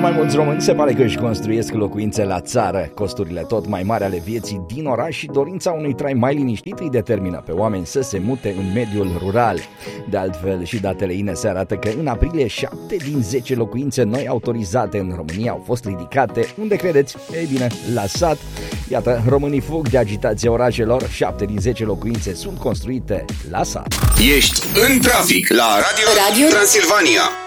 mai mulți români se pare că își construiesc locuințe la țară. Costurile tot mai mari ale vieții din oraș și dorința unui trai mai liniștit îi determină pe oameni să se mute în mediul rural. De altfel, și datele INS arată că în aprilie 7 din 10 locuințe noi autorizate în România au fost ridicate. Unde credeți? Ei bine, la sat. Iată, românii fug de agitația orașelor. 7 din 10 locuințe sunt construite la sat. Ești în trafic la Radio Transilvania.